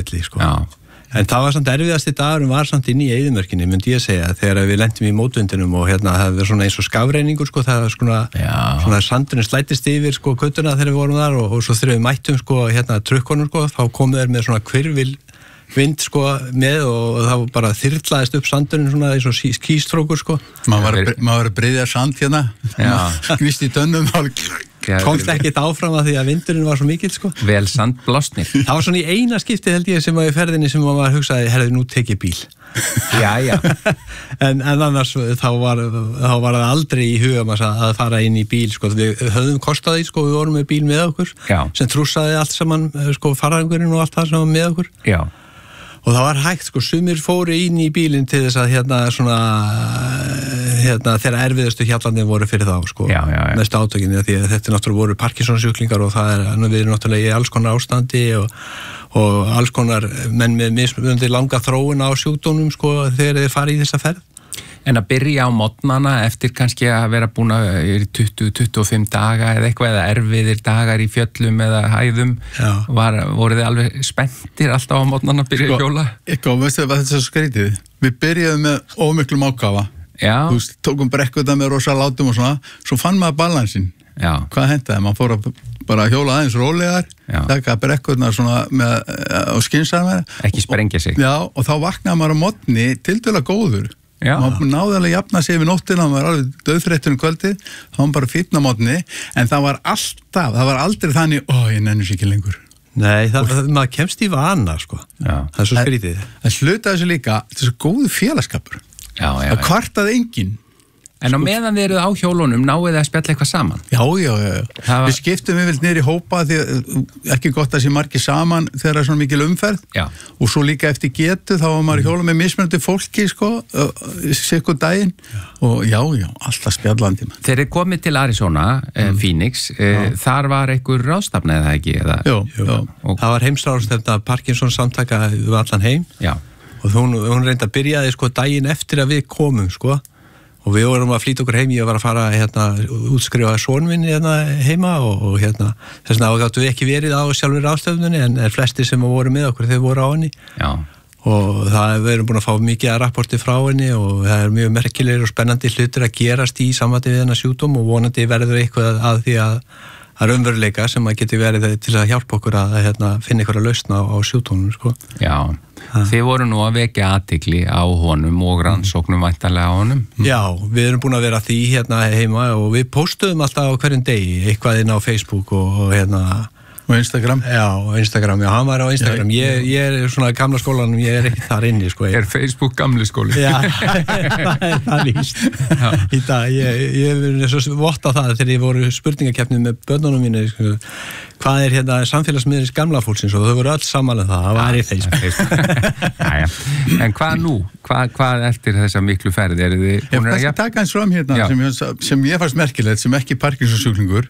milli, sko. Já. En það var samt erfiðasti dagurum var samt inn í eyðimörkinni, myndi ég segja, þegar við lentum í mótvindinum og það var svona eins og skafreiningur, sko, það var svona sandurinn slættist yfir, sko, göttuna þegar við vorum þar og svo þegar við mættum, sko, trukkonum, sko, þá komu þeir með svona hvirfil vind, sko, með og það bara þyrlaðist upp sandurinn svona eins og skýstrókur, sko. Maður var að breiða sand skvist í tönnum komst ekkert áfram að því að vindurinn var svo mikill, sko. Vel sandblásnir. Það var svona í eina skipti held ég sem var í ferðinni sem maður hugsaði, herðu, nú tek ég bíl. Já. en annars þá var það aldrei í huga að fara inn í bíl, sko. Við höfðum kostað því, sko, við vorum með bíl með okkur sem trússaði allt saman, sko, farangurinn og allt það sem var með okkur. Já. Og það var hægt, sko, sumir fóru inn í bílinn til þess að þegar erfiðustu hjallarnir voru fyrir þá, sko, næstu átökinni, því að þetta náttúrulega voru Parkinsonsjúklingar og við erum náttúrulega í alls konar ástandi og alls konar menn með mismunandi langa þróun á sjúkdómum, sko, þegar þeir fara í þessa ferð. En að byrja á morgnana eftir kannski að vera búin að í 20-25 daga eða eitthvað, eða erfiðir dagar í fjöllum eða hæðum, voru þið alveg spenntir alltaf á morgnana að byrja að hjóla? Veistu hvað þetta er svo skrítið? Við byrjaðum með ómiklum ákafa. Þú veist, tókum brekkuða með rosa látum og svona, svo fann maður balansinn. Hvað hentaði? Maður fór að bara hjóla aðeins rólegar, taka brekkuðna svona á skynsamlega. Ekki sprengja sig. Já, og þá vaknaði maður á morgni tiltölulega góður. Maður náði alveg jafna sig yfir nóttina, maður var alveg döðfréttur kvöldið, þá var bara fínn á morgni, en það var aldrei þannig, ég nenni sér ekki lengur. Nei, maður kemst í vana, sko. Það er svo skrítið. Það slutaði þessu líka, þessu góðu félagskapur. Það kvartaði enginn. En á meðan þið eruð á hjólunum, náðu þið að spjalla eitthvað saman? Já. Við skiptum yfirleitt niður í hópa því ekki gott að sé margir saman þegar það er svona mikil umferð. Og svo líka eftir getu, þá var maður í hjólum með mismunandi fólki, sko, sikkur daginn. Og já, alltaf spjallandi. Þegar þið komið til Arizona, Phoenix, þar var einhver ráðstefna eða ekki? Jó. Það var heimsráðstefna Parkinson samtaka við allan heim. Já. Og hún reyndi að byrjaði, sko, daginn eftir að við komum, sko. Og við vorum að flýta okkur heim, ég var að fara útskrifa son minn heima og þess vegna áttu við ekki verið á sjálfur ráðstöfnunni en flestir sem voru með okkur þeir voru á henni. Já. Og við erum búin að fá mikið að rapporti frá henni og það er mjög merkilegir og spennandi hlutir að gerast í sambandi við hennar sjúkdóm og vonandi verður eitthvað að því að raunveruleika sem að geti verið til að hjálpa okkur að finna einhverja lausn á sjúkdómnum, sko. Já. Þið voru nú að vekja athygli á honum og rannsóknum væntanlega á honum. Já, við erum búin að vera því heima og við postuðum alltaf á hverjum degi eitthvað inn á Facebook og Og Instagram? Já, hann var á Instagram. Ég er svona gamla skólanum, ég er ekki þar inni, sko. Er Facebook gamli skóli? Já, það líst. Í dag, ég er svo votta það þegar ég voru spurningakeppni með börnunum mínu, sko. Hvað er samfélagsmiðlis gamla fólksins og þau voru öll saman það var í Facebook. En hvað nú? Hvað eftir þessa miklu ferð? Ég fannst að taka eins fram sem ég fannst merkilegt, sem ekki Parkinsonsjúklingur,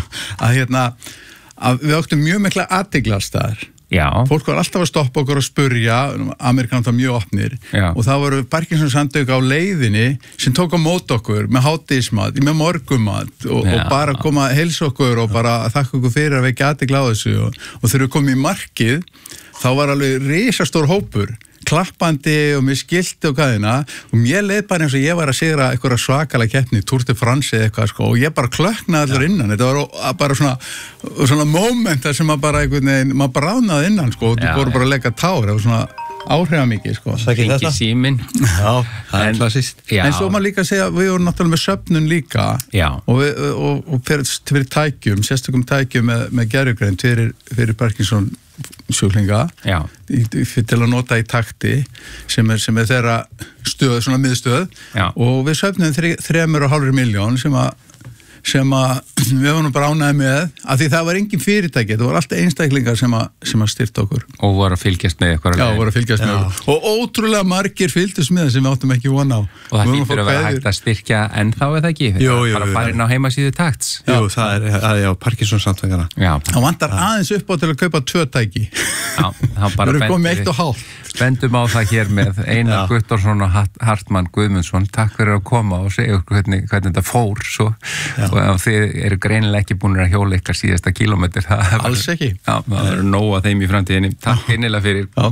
að við áttum mjög mikla athyglarstaðar. Fólk var alltaf að stoppa okkur og spurja, Amerikanar það mjög opnir og það voru Parkinsons-samtök á leiðinni sem tók á mót okkur með hádegismat, með morgumat og bara koma að heilsa okkur og bara þakka okkur fyrir að vekja athygli á þessu og þegar við komum í markið þá var alveg risastór hópur klappandi og með skilti og hvaðina og mér leið bara eins og ég var að sigra eitthvað svakalega keppni, Tour de France eða eitthvað, sko, og ég bara klöknaði allir innan, þetta var bara svona moment sem maður bara einhvern veginn, maður bara ránaði innan, sko, og þú voru bara að leika tár, það var svona áhrifamikið, sko. Fengi síminn. Já, það er klassist. En svo maður líka að segja, við vorum náttúrulega með söfnun líka og fyrir tækjum, sérstökum tækjum með gerjugrein fyrir Parkinson sjúklinga til að nota í takti sem er þeirra stöð, svona miðstöð og við söfnum 3,5 milljón sem við varum bara ánægði með af því það var engin fyrirtæki, það var alltaf einstaklingar sem að styrta okkur og voru að fylgjast með ykkur voru að fylgjast með okkur og ótrúlega margir fylgdust með sem við áttum ekki von á og það hlýtur að vera hægt að styrkja ennþá eða ekki, bara farin á heimasíðu takts. Jú, það er Parkinsons samtöngana. Það vantar aðeins upp á til að kaupa 2 tæki við erum komið 1,5. Spendum á það hér með Einar Guttormsson og Hartmann Guðmundsson, takk fyrir að koma og segja okkur hvernig þetta fór svo og þið eru greinilega ekki búin að hjóla ykkar síðasta kílómetr. Alls ekki. Það verður nóg að þeim í framtíðinni. Takk innilega fyrir.